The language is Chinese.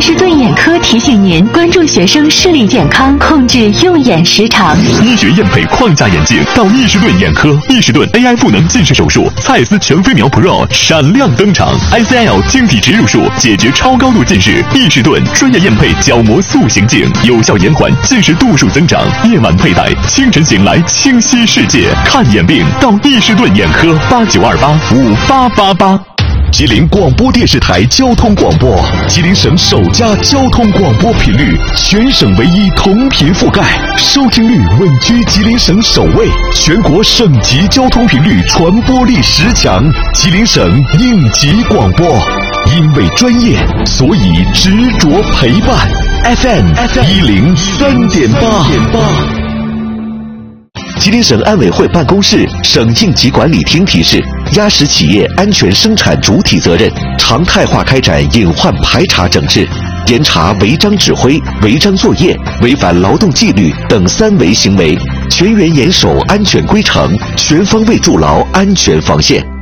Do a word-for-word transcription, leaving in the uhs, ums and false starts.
士顿眼科提醒您关注学生视力健康，控制用眼时长。 医学验配框架眼镜到易士顿眼科，易士顿 A I 赋能近视手术，蔡司全飞秒 Pro 闪亮登场 ，I C L 晶体植入术解决超高度近视，易士顿专业验配角膜塑形镜，有效延缓近视度数增长。夜晚佩戴，清晨醒来清晰世界。看眼病到易士顿眼科，八九二八五八八八。吉林广播电视台交通广播，吉林省首家交通广播频率，全省唯一同频覆盖，收听率稳居吉林省首位，全国省级交通频率传播力十强，吉林省应急广播。因为专业，所以执着陪伴。F M 一零三点八。吉林省安委会办公室、省应急管理厅提示：压实企业安全生产主体责任，常态化开展隐患排查整治，严查违章指挥、违章作业、违反劳动纪律等三违行为，全员严守安全规程，全方位筑牢安全防线。